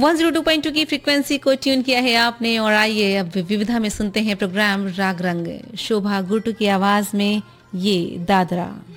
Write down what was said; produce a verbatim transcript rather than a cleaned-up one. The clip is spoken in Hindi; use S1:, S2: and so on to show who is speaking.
S1: One zero two point two की फ्रीक्वेंसी को ट्यून किया है आपने और आइए अब विविधा में सुनते हैं प्रोग्राम राग रंग। शोभा गुर्टू की आवाज में ये दादरा।